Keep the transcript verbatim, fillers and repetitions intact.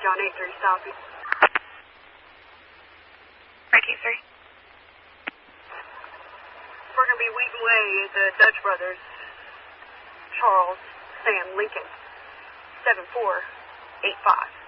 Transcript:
John eight three, Southie. Frankie three. We're going to be Wheaton Way at the Dutch Brothers. Charles, Sam, Lincoln. seven four eight five.